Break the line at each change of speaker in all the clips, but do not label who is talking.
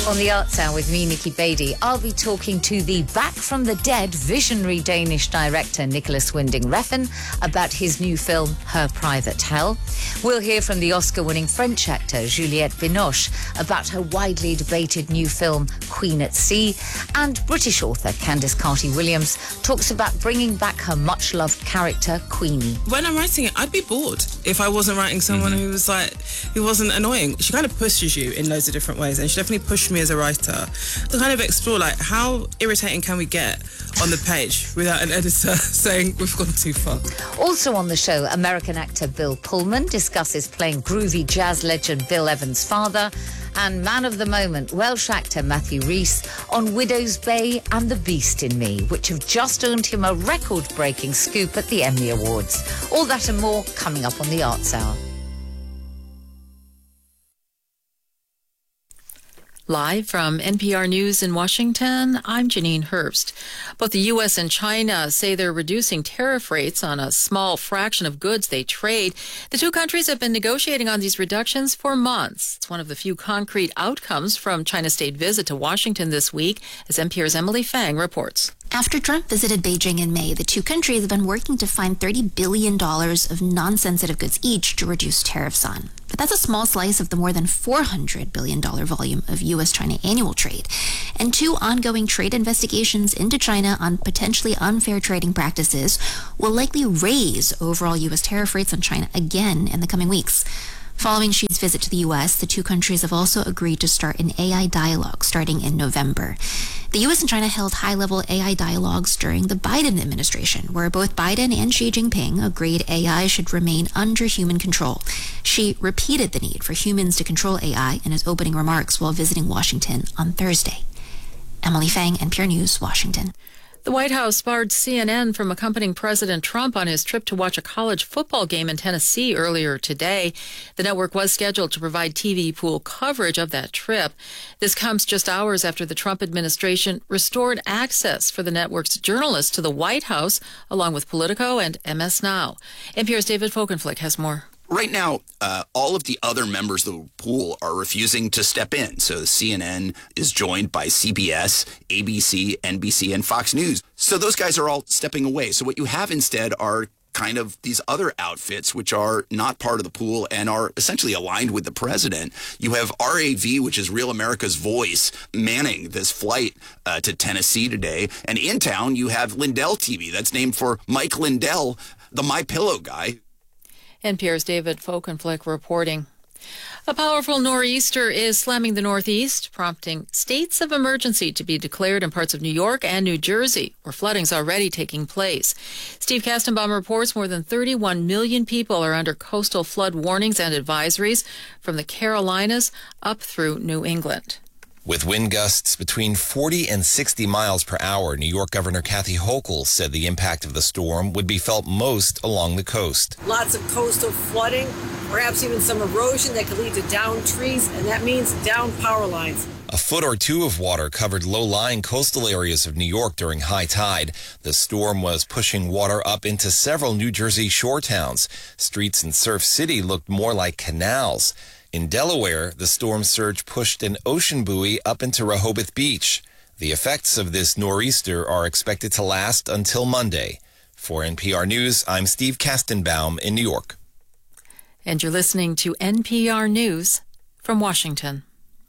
On the Arts Hour with me, Nikki Beatty, I'll be talking to the back from the dead visionary Danish director Nicholas Winding Refn about his new film, Her Private Hell. We'll hear from the Oscar-winning French actor Juliette Binoche about her widely debated new film, Queen at Sea. And British author Candice Carty-Williams talks about bringing back her much-loved character, Queenie.
When I'm writing it, I'd be bored if I wasn't writing someone who wasn't annoying. She kind of pushes you in loads of different ways, and she definitely pushed me as a writer to kind of explore, like, how irritating can we get on the page without an editor saying we've gone too far.
Also on the show, American actor Bill Pullman discusses playing groovy jazz legend Bill Evans' father, and man of the moment, Welsh actor Matthew Rhys on Widow's Bay and The Beast in Me, which have just earned him a record-breaking scoop at the Emmy Awards. All that and more coming up on the Arts Hour.
Live from NPR News in Washington, I'm Janine Herbst. Both the U.S. and China say they're reducing tariff rates on a small fraction of goods they trade. The two countries have been negotiating on these reductions for months. It's one of the few concrete outcomes from China's state visit to Washington this week, as NPR's Emily Fang reports.
After Trump visited Beijing in May, the two countries have been working to find $30 billion of non-sensitive goods each to reduce tariffs on. But that's a small slice of the more than $400 billion volume of U.S.-China annual trade. And two ongoing trade investigations into China on potentially unfair trading practices will likely raise overall U.S. tariff rates on China again in the coming weeks. Following Xi's visit to the U.S., the two countries have also agreed to start an AI dialogue starting in November. The U.S. and China held high-level AI dialogues during the Biden administration, where both Biden and Xi Jinping agreed AI should remain under human control. Xi repeated the need for humans to control AI in his opening remarks while visiting Washington on Thursday. Emily Fang, NPR News, Washington.
The White House barred CNN from accompanying President Trump on his trip to watch a college football game in Tennessee earlier today. The network was scheduled to provide TV pool coverage of that trip. This comes just hours after the Trump administration restored access for the network's journalists to the White House, along with Politico and MS Now. NPR's David Folkenflik has more.
Right now, all of the other members of the pool are refusing to step in. So CNN is joined by CBS, ABC, NBC, and Fox News. So those guys are all stepping away. So what you have instead are kind of these other outfits, which are not part of the pool and are essentially aligned with the president. You have RAV, which is Real America's Voice, manning this flight to Tennessee today. And in town, you have Lindell TV. That's named for Mike Lindell, the MyPillow guy.
NPR's David Folkenflik reporting. A powerful nor'easter is slamming the Northeast, prompting states of emergency to be declared in parts of New York and New Jersey, where flooding's already taking place. Steve Kastenbaum reports more than 31 million people are under coastal flood warnings and advisories from the Carolinas up through New England.
With wind gusts between 40 and 60 miles per hour, New York Governor Kathy Hochul said the impact of the storm would be felt most along the coast.
Lots of coastal flooding, perhaps even some erosion that could lead to downed trees, and that means downed power lines.
A foot or two of water covered low-lying coastal areas of New York during high tide. The storm was pushing water up into several New Jersey shore towns. Streets in Surf City looked more like canals. In Delaware, the storm surge pushed an ocean buoy up into Rehoboth Beach. The effects of this nor'easter are expected to last until Monday. For NPR News, I'm Steve Kastenbaum in New York.
And you're listening to NPR News from Washington.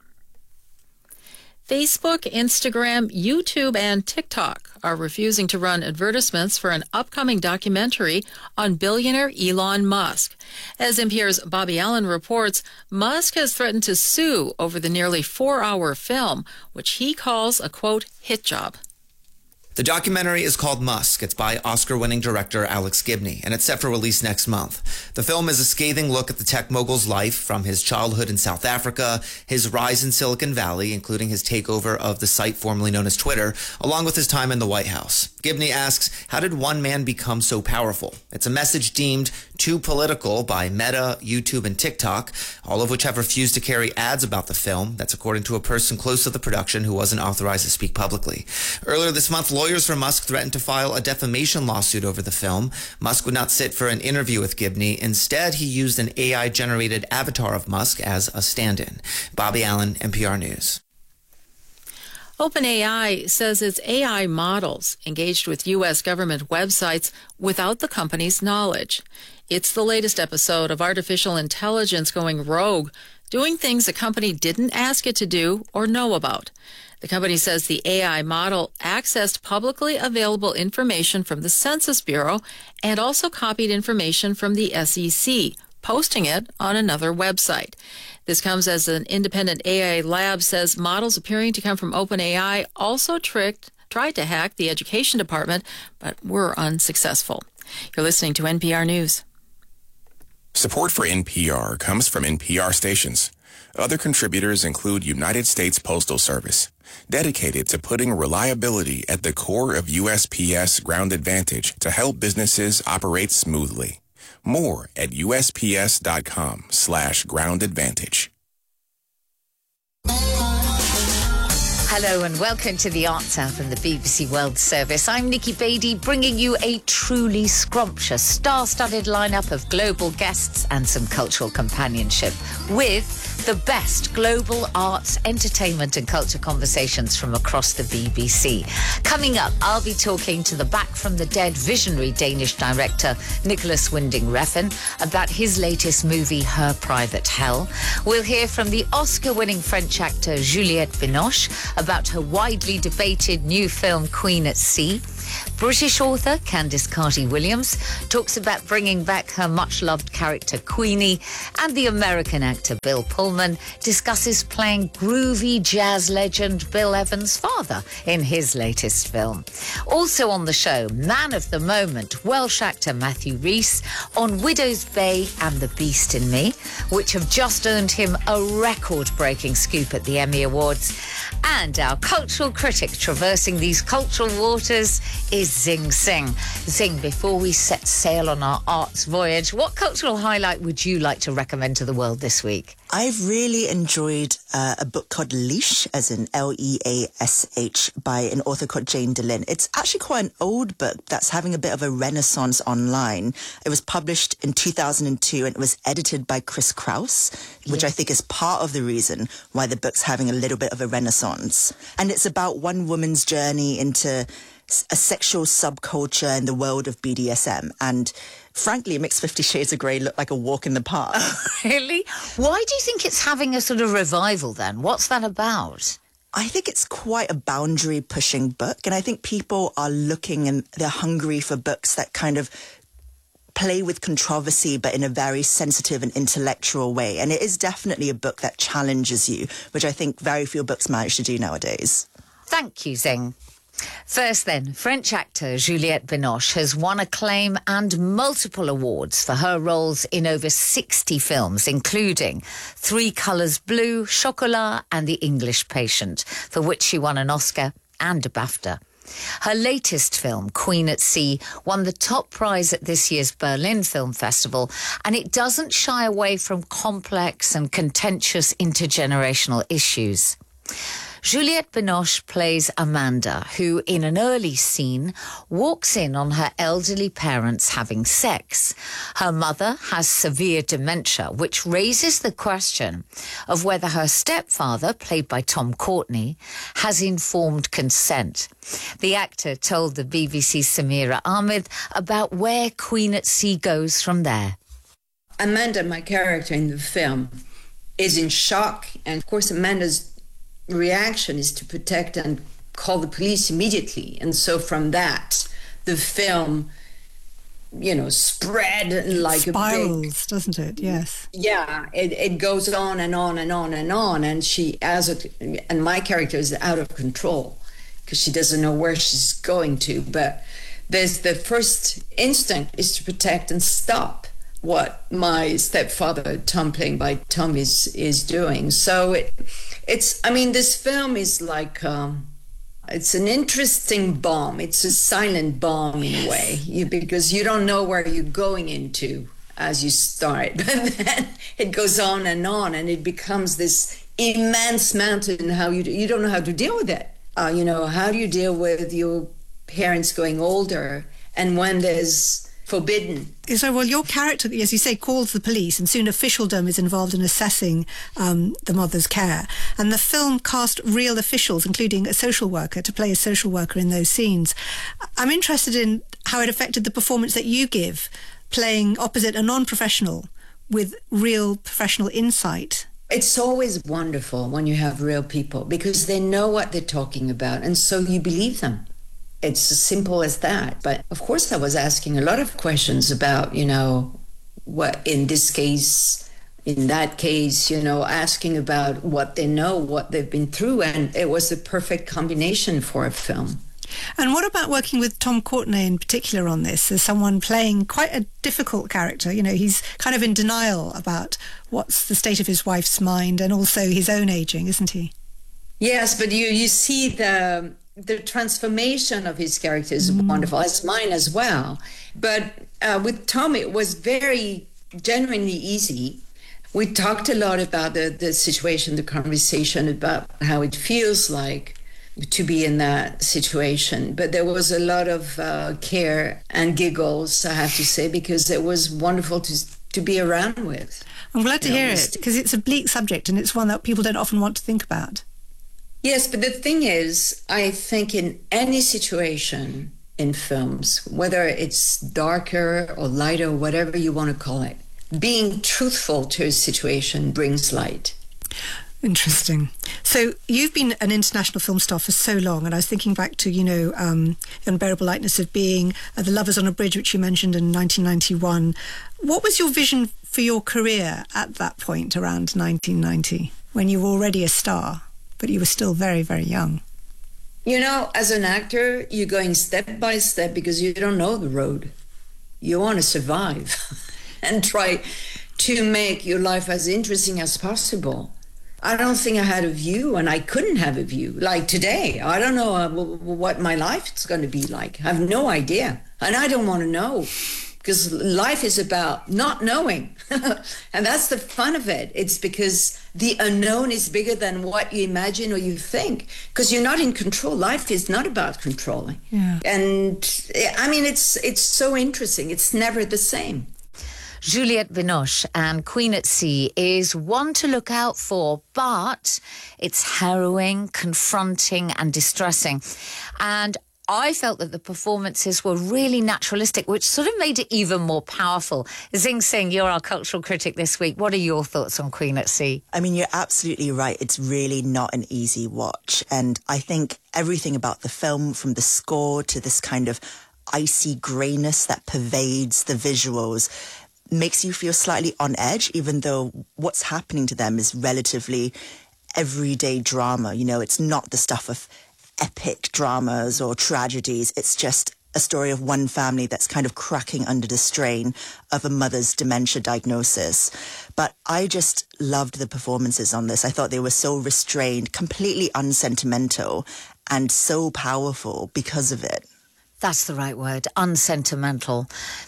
Facebook, Instagram, YouTube, and TikTok are refusing to run advertisements for an upcoming documentary on billionaire Elon Musk. As NPR's Bobby Allen reports, Musk has threatened to sue over the nearly 4-hour film, which he calls a, quote, hit job.
The documentary is called Musk. It's by Oscar-winning director Alex Gibney, and it's set for release next month. The film is a scathing look at the tech mogul's life, from his childhood in South Africa, his rise in Silicon Valley, including his takeover of the site formerly known as Twitter, along with his time in the White House. Gibney asks, how did one man become so powerful? It's a message deemed too political by Meta, YouTube, and TikTok, all of which have refused to carry ads about the film. That's according to a person close to the production who wasn't authorized to speak publicly. Earlier this month, lawyers for Musk threatened to file a defamation lawsuit over the film. Musk would not sit for an interview with Gibney. Instead, he used an AI-generated avatar of Musk as a stand-in. Bobby Allen, NPR News.
OpenAI says its AI models engaged with U.S. government websites without the company's knowledge. It's the latest episode of artificial intelligence going rogue, doing things a company didn't ask it to do or know about. The company says the AI model accessed publicly available information from the Census Bureau and also copied information from the SEC, posting it on another website. This comes as an independent AI lab says models appearing to come from OpenAI also tried to hack the education department, but were unsuccessful. You're listening to NPR News.
Support for NPR comes from NPR stations. Other contributors include United States Postal Service, dedicated to putting reliability at the core of USPS Ground Advantage to help businesses operate smoothly. More at USPS.com/Ground Advantage.
Hello and welcome to The Answer from the BBC World Service. I'm Nikki Beattie, bringing you a truly scrumptious, star-studded lineup of global guests and some cultural companionship with the best global arts, entertainment and culture conversations from across the BBC. Coming up, I'll be talking to the Back from the Dead visionary Danish director Nicolas Winding Refn about his latest movie, Her Private Hell. We'll hear from the Oscar-winning French actor Juliette Binoche about her widely debated new film Queen at Sea. British author Candice Carty-Williams talks about bringing back her much-loved character Queenie, and the American actor Bill Pullman discusses playing groovy jazz legend Bill Evans' father in his latest film. Also on the show, man of the moment, Welsh actor Matthew Rhys on Widow's Bay and The Beast in Me, which have just earned him a record-breaking scoop at the Emmy Awards. And our cultural critic traversing these cultural waters is Zing Singh. Zing, before we set sail on our arts voyage, what cultural highlight would you like to recommend to the world this week?
I've really enjoyed a book called Leash, as in Leash, by an author called Jane DeLynn. It's actually quite an old book that's having a bit of a renaissance online. It was published in 2002 and it was edited by Chris Kraus, which I think is part of the reason why the book's having a little bit of a renaissance. And it's about one woman's journey into a sexual subculture in the world of BDSM. And frankly, it makes 50 Shades of Grey look like a walk in the park.
Really? Why do you think it's having a sort of revival then? What's that about?
I think it's quite a boundary-pushing book. And I think people are looking and they're hungry for books that kind of play with controversy, but in a very sensitive and intellectual way. And it is definitely a book that challenges you, which I think very few books manage to do nowadays.
Thank you, Zing. First then, French actor Juliette Binoche has won acclaim and multiple awards for her roles in over 60 films, including Three Colours Blue, Chocolat and The English Patient, for which she won an Oscar and a BAFTA. Her latest film, Queen at Sea, won the top prize at this year's Berlin Film Festival, and it doesn't shy away from complex and contentious intergenerational issues. Juliette Binoche plays Amanda, who, in an early scene, walks in on her elderly parents having sex. Her mother has severe dementia, which raises the question of whether her stepfather, played by Tom Courtenay, has informed consent. The actor told the BBC's Samira Ahmed about where Queen at Sea goes from there.
Amanda, my character in the film, is in shock. And of course, Amanda's reaction is to protect and call the police immediately. And so from that, the film, spread like
spirals,
a big...
doesn't it? Yes.
Yeah, it goes on and on and on and on. And and my character is out of control because she doesn't know where she's going to. But there's the first instinct is to protect and stop what my stepfather, Tom, playing by Tom, is doing. So this film is like, it's an interesting bomb. It's a silent bomb in a way, because you don't know where you're going into as you start. But then it goes on, and it becomes this immense mountain. How you don't know how to deal with it. How do you deal with your parents going older? And when there's forbidden.
So, well, your character, as you say, calls the police, and soon officialdom is involved in assessing the mother's care. And the film cast real officials, including a social worker, to play a social worker in those scenes. I'm interested in how it affected the performance that you give, playing opposite a non-professional with real professional insight.
It's always wonderful when you have real people because they know what they're talking about, and so you believe them. It's as simple as that. But of course I was asking a lot of questions about, what in this case, in that case, asking about what they know, what they've been through. And it was a perfect combination for a film.
And what about working with Tom Courtenay in particular on this, as someone playing quite a difficult character? He's kind of in denial about what's the state of his wife's mind and also his own aging, isn't he?
Yes, but you see the transformation of his character is wonderful, as mine as well. But with Tom, it was very genuinely easy. We talked a lot about the situation, the conversation about how it feels like to be in that situation. But there was a lot of care and giggles, I have to say, because it was wonderful to be around with.
I'm glad to hear it, because it's a bleak subject and it's one that people don't often want to think about.
Yes, but the thing is, I think in any situation in films, whether it's darker or lighter, whatever you want to call it, being truthful to a situation brings light.
Interesting. So you've been an international film star for so long, and I was thinking back to, Unbearable Lightness of Being, The Lovers on a Bridge, which you mentioned in 1991. What was your vision for your career at that point, around 1990, when you were already a star? But you were still very, very young.
As an actor, you're going step by step because you don't know the road. You want to survive and try to make your life as interesting as possible. I don't think I had a view, and I couldn't have a view. Like today, I don't know what my life is going to be like. I have no idea, and I don't want to know. Because life is about not knowing. And that's the fun of it. It's because the unknown is bigger than what you imagine or you think. Because you're not in control. Life is not about controlling.
Yeah.
And it's so interesting. It's never the same.
Juliette Binoche and Queen at Sea is one to look out for, but it's harrowing, confronting and distressing. And I felt that the performances were really naturalistic, which sort of made it even more powerful. Zing Singh, you're our cultural critic this week. What are your thoughts on Queen at Sea?
I mean, you're absolutely right. It's really not an easy watch. And I think everything about the film, from the score to this kind of icy greyness that pervades the visuals, makes you feel slightly on edge, even though what's happening to them is relatively everyday drama. It's not the stuff of epic dramas or tragedies. It's just a story of one family that's kind of cracking under the strain of a mother's dementia diagnosis. But I just loved the performances on this. I thought they were so restrained, completely unsentimental, and so powerful because of it.
That's the right word, unsentimental.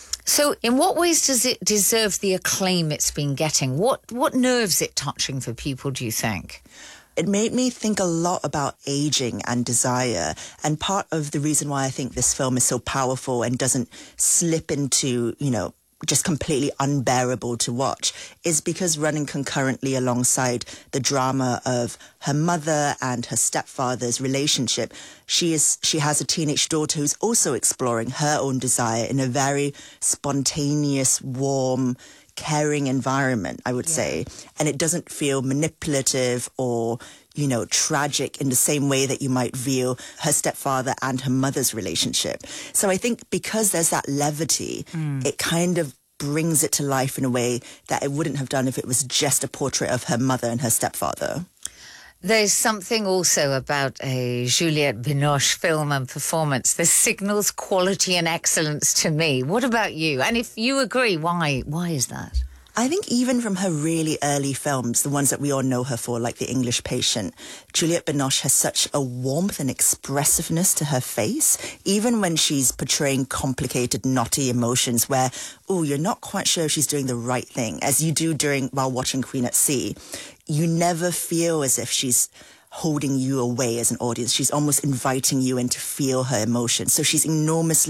So in what ways does it deserve the acclaim it's been getting? What nerves it touching for people, do you think?
It made me think a lot about aging and desire. And part of the reason why I think this film is so powerful and doesn't slip into, just completely unbearable to watch is because running concurrently alongside the drama of her mother and her stepfather's relationship, she has a teenage daughter who's also exploring her own desire in a very spontaneous, warm, caring environment, I would say. And it doesn't feel manipulative or, tragic in the same way that you might view her stepfather and her mother's relationship. So I think because there's that levity, it kind of brings it to life in a way that it wouldn't have done if it was just a portrait of her mother and her stepfather.
There's something also about a Juliette Binoche film and performance. This signals quality and excellence to me. What about you? And if you agree, why is that?
I think even from her really early films, the ones that we all know her for, like The English Patient, Juliette Binoche has such a warmth and expressiveness to her face, even when she's portraying complicated, knotty emotions where, you're not quite sure if she's doing the right thing, as you do while watching Queen at Sea. You never feel as if she's holding you away as an audience. She's almost inviting you in to feel her emotions. So she's enormously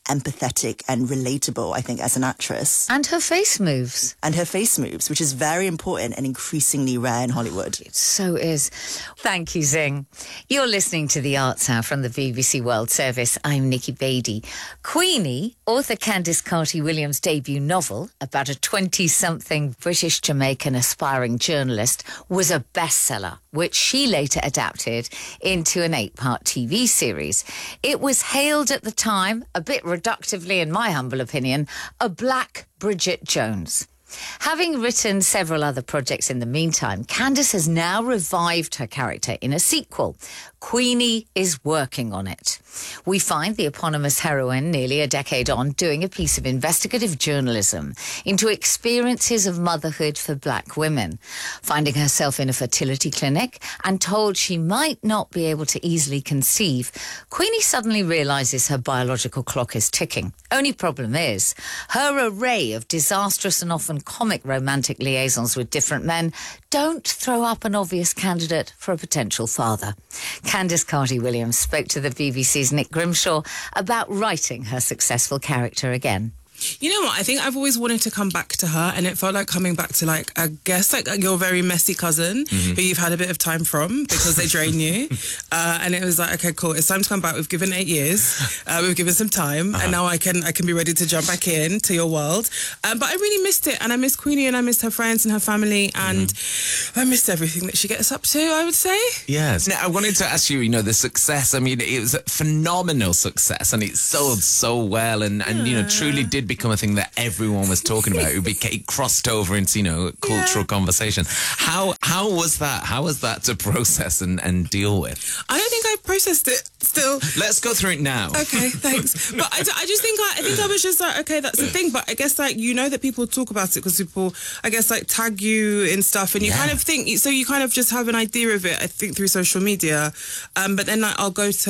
empathetic and relatable, I think, as an actress.
And her face moves.
Which is very important and increasingly rare in Hollywood.
It so is. Thank you, Zing. You're listening to The Arts Hour from the BBC World Service. I'm Nikki Beattie. Queenie, author Candice Carty-Williams' debut novel about a 20-something British-Jamaican aspiring journalist, was a bestseller, which she later adapted into an 8-part TV series. It was hailed at the time, a bit reductively in my humble opinion, a black Bridget Jones. Having written several other projects in the meantime, Candice has now revived her character in a sequel. Queenie is working on it. We find the eponymous heroine nearly a decade on doing a piece of investigative journalism into experiences of motherhood for black women. Finding herself in a fertility clinic and told she might not be able to easily conceive, Queenie suddenly realises her biological clock is ticking. Only problem is, her array of disastrous and often comic romantic liaisons with different men don't throw up an obvious candidate for a potential father. Candice Carty-Williams spoke to the BBC's Nick Grimshaw about writing her successful character again.
You know what? I think I've always wanted to come back to her, and it felt like coming back to, like, I guess, like your very messy cousin who you've had a bit of time from because they drain you. And it was like, okay, cool. It's time to come back. We've given 8 years. We've given some time, and now I can be ready to jump back in to your world. But I really missed it, and I missed Queenie, and I missed her friends and her family, and I missed everything that she gets up to, I would say.
Yes. Now, I wanted to ask you, the success. I mean, it was a phenomenal success, and it sold so well, and truly did become a thing that everyone was talking about. It crossed over into, cultural conversation. How was that? How was that to process and deal with?
I don't think I processed it still.
Let's go through it now.
Okay, thanks. But I just think I was just like, okay, that's the thing. But I guess, like, that people talk about it because people, I guess, like, tag you in stuff, and you kind of think, so you kind of just have an idea of it, I think, through social media. But then, like, I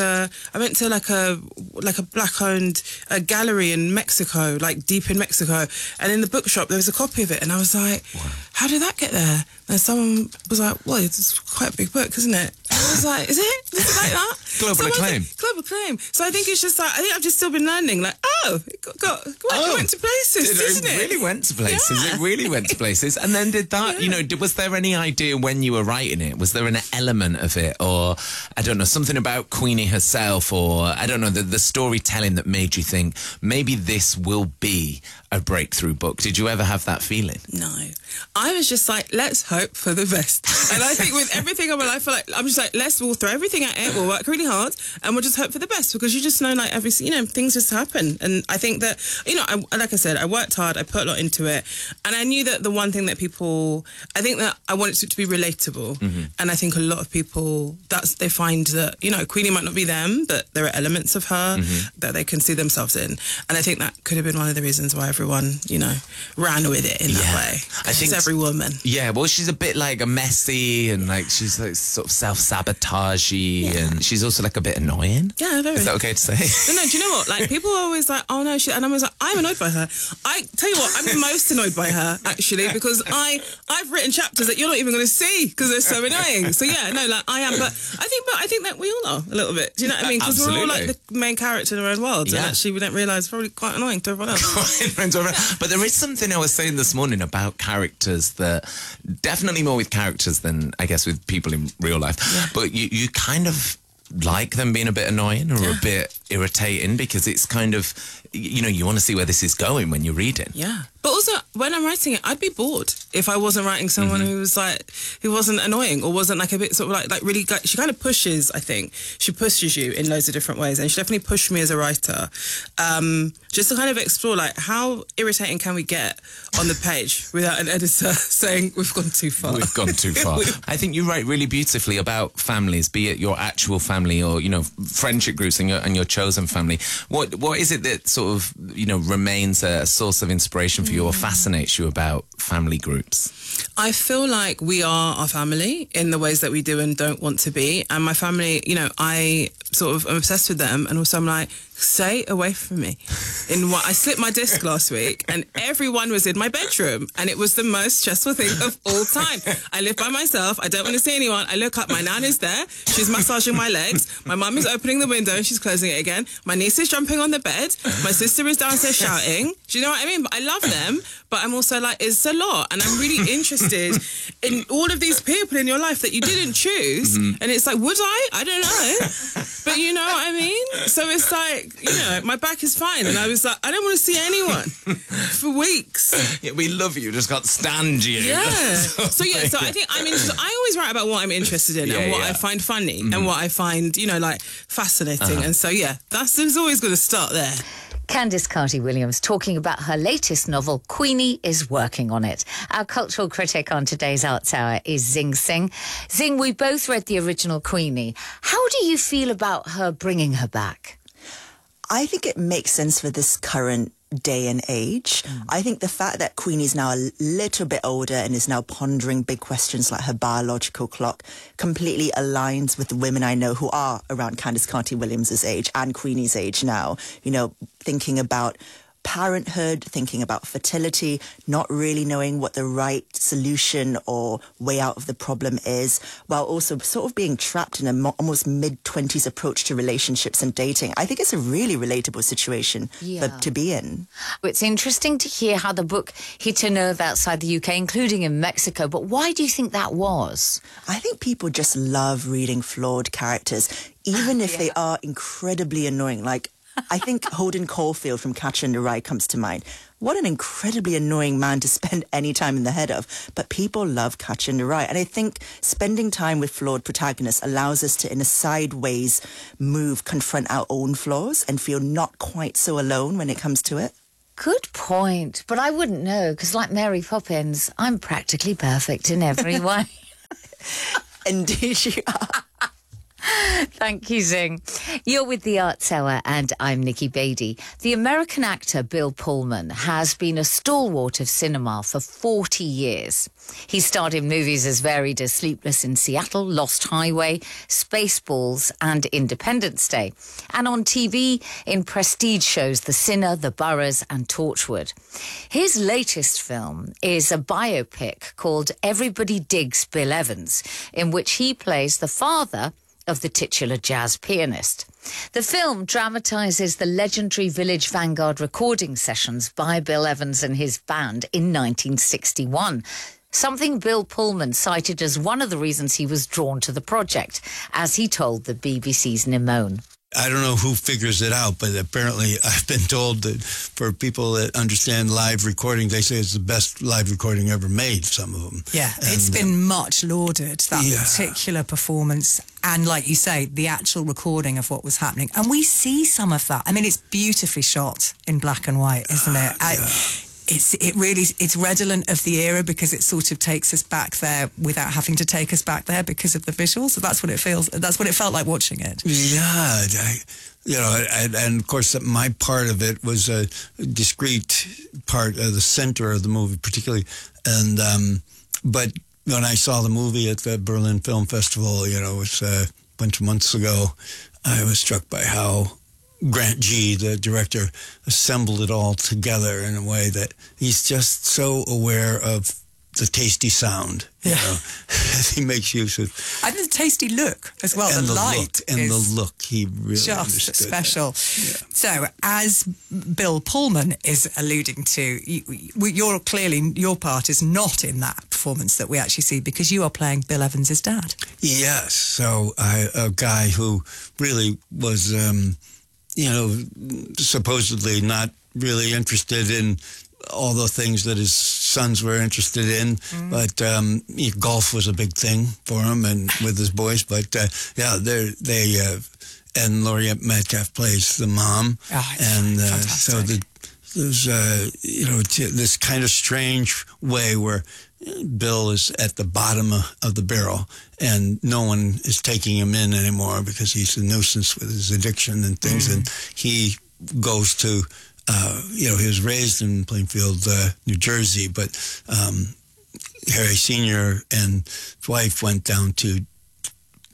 went to like a black-owned gallery in Mexico, like deep in Mexico, and in the bookshop there was a copy of it, and I was like, how did that get there? And someone was like, well, it's quite a big book, isn't it? And I was like, is it like that?
Global acclaim.
Global acclaim. So I think it's just like, I think I've just still been learning, like, it went to places, didn't it?
It really went to places.
Yeah.
It really went to places. And then did that, was there any idea when you were writing it? Was there an element of it, or, I don't know, something about Queenie herself, or, I don't know, the storytelling that made you think, maybe this will be a breakthrough book? Did you ever have that feeling?
No. I was just like, let's hope for the best. And I think with everything in my life, I'm just like, we'll throw everything at it, we'll work really hard, and we'll just hope for the best, because you just know, like, things just happen. And I think that, like I said, I worked hard, I put a lot into it, and I knew that the one thing that I think that I wanted it to be relatable. And I think a lot of people, they find that, Queenie might not be them, but there are elements of her that they can see themselves in. And I think that could have been one of the reasons why everyone, ran with it in that way. I think she's every woman.
Yeah, well, she's a bit like a messy, and like she's like sort of self-sabotagey, and she's also like a bit annoying.
Yeah, very.
Is that okay to say?
No, do you know what? Like, people are always like, oh no, and I'm always like, I'm annoyed by her. I tell you what, I'm most annoyed by her, actually, because I've written chapters that you're not even going to see because they're so annoying. So yeah, no, like, I am, but I think that we all are a little bit. Do you know what I mean? Because we're all like the main character in our own world, and actually we don't realise probably quite annoying to everyone else.
But there is something I was saying this morning about characters that, definitely more with characters than I guess with people in real life, but you kind of like them being a bit annoying or a bit irritating, because it's kind of, you want to see where this is going when you're reading.
Yeah. But also, when I'm writing it, I'd be bored if I wasn't writing someone who wasn't annoying, or wasn't like a bit sort of like really, she kind of pushes, I think. She pushes you in loads of different ways, and she definitely pushed me as a writer. Just to kind of explore, like, how irritating can we get on the page without an editor saying, we've gone too far.
We've gone too far. I think you write really beautifully about families, be it your actual family or, friendship groups and your chosen family. What is it that sort of, remains a source of inspiration for you, or fascinates you about family groups?
I feel like we are our family in the ways that we do and don't want to be. And my family, I sort of am obsessed with them. And also I'm like, stay away from me. I slipped my disc last week and everyone was in my bedroom and it was the most stressful thing of all time. I live by myself. I don't want to see anyone. I look up, my nan is there. She's massaging my legs. My mum is opening the window and she's closing it again. My niece is jumping on the bed. My sister is downstairs shouting. Do you know what I mean? But I love them, but I'm also like, it's a lot. And I'm really interested in all of these people in your life that you didn't choose. And it's like, would I? I don't know. But you know what I mean? So it's like, you know, my back is fine. And I was like, I don't want to see anyone for weeks.
Yeah, we love you, just can't stand you.
Yeah. So I think I always write about what I'm interested in and what I find funny and what I find, you know, like fascinating. And so, it's always going to start there.
Candice Carty-Williams talking about her latest novel, Queenie is working on it. Our cultural critic on today's Arts Hour is Zing Singh. Zing, we both read the original Queenie. How do you feel about her bringing her back?
I think it makes sense for this current day and age. I think the fact that Queenie's now a little bit older and is now pondering big questions like her biological clock completely aligns with the women I know who are around Candice Carty-Williams' age and Queenie's age now, you know, thinking about parenthood, thinking about fertility, not really knowing what the right solution or way out of the problem is, while also sort of being trapped in a almost mid-20s approach to relationships and dating. I think it's a really relatable situation to be in.
It's interesting to hear how the book hit a nerve outside the UK, including in Mexico. But why do you think that was?
I think people just love reading flawed characters, even if they are incredibly annoying. Like, I think Holden Caulfield from Catcher in the Rye comes to mind. What an incredibly annoying man to spend any time in the head of. But people love Catcher in the Rye. And I think spending time with flawed protagonists allows us to, in a sideways move, confront our own flaws and feel not quite so alone when it comes to it.
Good point. But I wouldn't know, because like Mary Poppins, I'm practically perfect in every way.
Indeed you are.
Thank you, Zing. You're with the Arts Hour and I'm Nikki Beattie. The American actor Bill Pullman has been a stalwart of cinema for 40 years. He starred in movies as varied as Sleepless in Seattle, Lost Highway, Spaceballs and Independence Day. And on TV in prestige shows The Sinner, The Boroughs and Torchwood. His latest film is a biopic called Everybody Digs Bill Evans, in which he plays the father of the titular jazz pianist. The film dramatises the legendary Village Vanguard recording sessions by Bill Evans and his band in 1961, something Bill Pullman cited as one of the reasons he was drawn to the project, as he told the BBC's Nimone.
I don't know who figures it out, but apparently I've been told that for people that understand live recording, they say it's the best live recording ever made, some of them.
Yeah, it's been much lauded, that particular performance. And like you say, the actual recording of what was happening. And we see some of that. I mean, it's beautifully shot in black and white, isn't it? It's redolent of the era because it sort of takes us back there without having to take us back there because of the visuals. So that's what it feels. That's what it felt like watching it.
Yeah, and of course my part of it was a discrete part of the center of the movie, particularly. And but when I saw the movie at the Berlin Film Festival, it was a bunch of months ago, I was struck by how Grant Gee, the director, assembled it all together in a way that he's just so aware of the tasty sound. He makes use of.
And the tasty look as well.
And
the light
the look, he really
just
understood
special.
Yeah.
So, as Bill Pullman is alluding to, your part is not in that performance that we actually see because you are playing Bill Evans' dad.
Yes. So a guy who really was, supposedly not really interested in all the things that his sons were interested in, but golf was a big thing for him and with his boys. But and Laurie Metcalf plays the mom, and so there's this kind of strange way where Bill is at the bottom of the barrel, and no one is taking him in anymore because he's a nuisance with his addiction and things, and he goes to. He was raised in Plainfield, New Jersey, but Harry Sr. and his wife went down to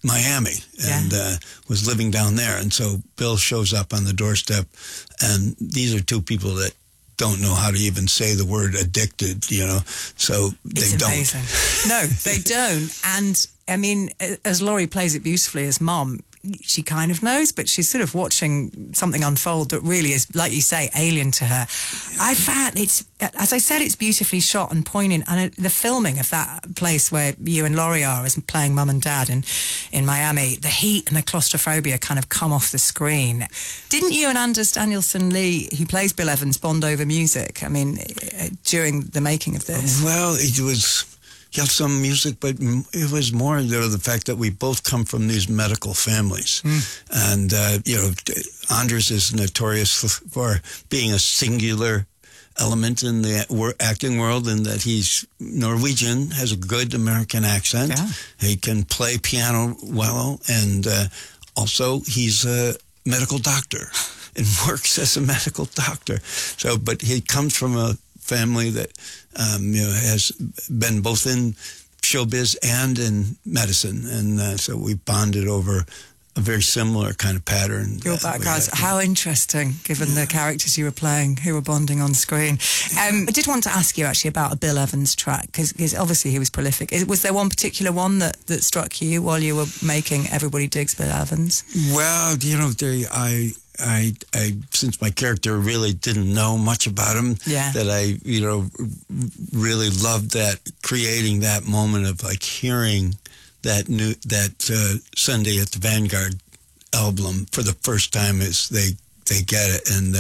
Miami and was living down there. And so Bill shows up on the doorstep, and these are two people that don't know how to even say the word addicted, so they don't.
It's amazing. No, they don't. And, I mean, as Laurie plays it beautifully as Mom, she kind of knows, but she's sort of watching something unfold that really is, like you say, alien to her. I found as I said, it's beautifully shot and poignant, and the filming of that place where you and Laurie are as playing Mum and Dad in Miami, the heat and the claustrophobia kind of come off the screen. Didn't you and Anders Danielson Lee, who plays Bill Evans, bond over music? I mean, during the making of this?
Well, it was... some music, but it was more the fact that we both come from these medical families. And, Anders is notorious for being a singular element in the acting world, in that he's Norwegian, has a good American accent. Yeah. He can play piano well, and also he's a medical doctor and works as a medical doctor. So, but he comes from a family that has been both in showbiz and in medicine, and so we bonded over a very similar kind of pattern.
Your backgrounds, how interesting, given the characters you were playing who were bonding on screen. I did want to ask you actually about a Bill Evans track, because obviously he was prolific. Was there one particular one that struck you while you were making Everybody Digs Bill Evans?
Well, I since my character really didn't know much about him, that I, really loved that, creating that moment of like hearing that Sunday at the Vanguard album for the first time as they get it. And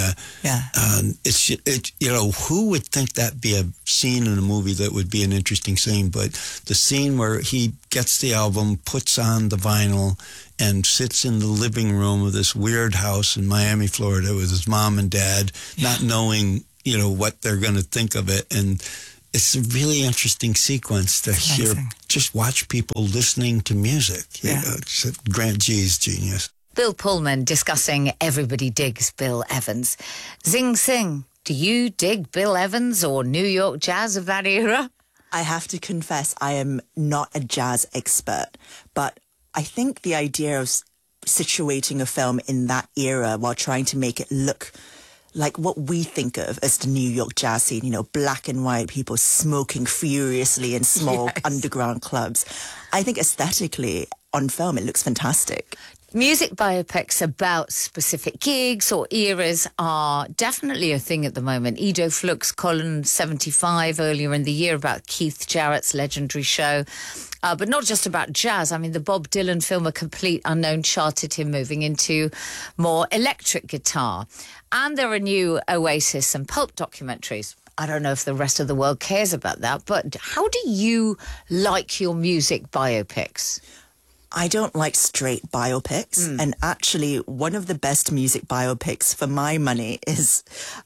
who would think that'd be a scene in a movie that would be an interesting scene? But the scene where he gets the album, puts on the vinyl, and sits in the living room of this weird house in Miami, Florida, with his mom and dad, not knowing, what they're going to think of it. And it's a really interesting sequence to hear, just watch people listening to music. Grant G's genius.
Bill Pullman discussing Everybody Digs Bill Evans. Zing Sing, do you dig Bill Evans or New York jazz of that era?
I have to confess, I am not a jazz expert, but I think the idea of situating a film in that era while trying to make it look like what we think of as the New York jazz scene, black and white people smoking furiously in small underground clubs. I think aesthetically on film it looks fantastic.
Music biopics about specific gigs or eras are definitely a thing at the moment. Ido Fluk's Column 75 earlier in the year about Keith Jarrett's legendary show. But not just about jazz. I mean, the Bob Dylan film A Complete Unknown charted him moving into more electric guitar. And there are new Oasis and Pulp documentaries. I don't know if the rest of the world cares about that, but how do you like your music biopics?
I don't like straight biopics. And actually, one of the best music biopics for my money is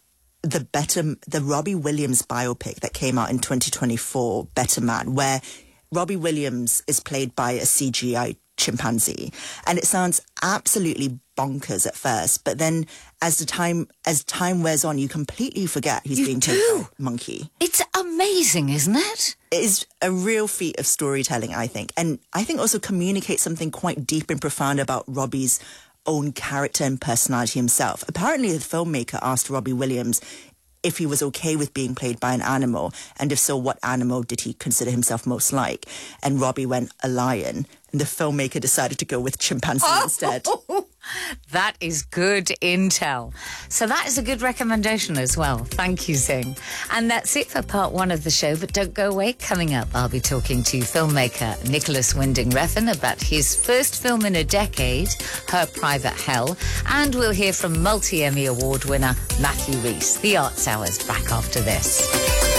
the Robbie Williams biopic that came out in 2024, Better Man, where Robbie Williams is played by a CGI chimpanzee. And it sounds absolutely bonkers at first, but then as time wears on, you completely forget he's being played by a monkey.
It's amazing, isn't it?
It is a real feat of storytelling, I think. And I think also communicates something quite deep and profound about Robbie's own character and personality himself. Apparently, the filmmaker asked Robbie Williams if he was okay with being played by an animal, and if so, what animal did he consider himself most like? And Robbie went, a lion. And the filmmaker decided to go with chimpanzee instead.
That is good intel. So that is a good recommendation as well. Thank you, Zing. And that's it for part one of the show, but don't go away. Coming up, I'll be talking to filmmaker Nicholas Winding Refn about his first film in a decade, Her Private Hell, and we'll hear from multi-Emmy Award winner Matthew Rhys. The Arts Hour's back after this.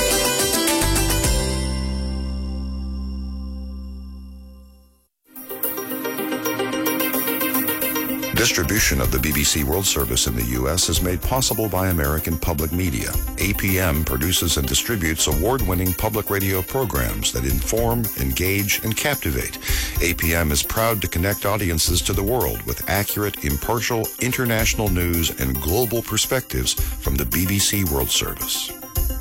Distribution of the BBC World Service in the U.S. is made possible by American Public Media. APM produces and distributes award-winning public radio programs that inform, engage, and captivate. APM is proud to connect audiences to the world with accurate, impartial, international news and global perspectives from the BBC World Service.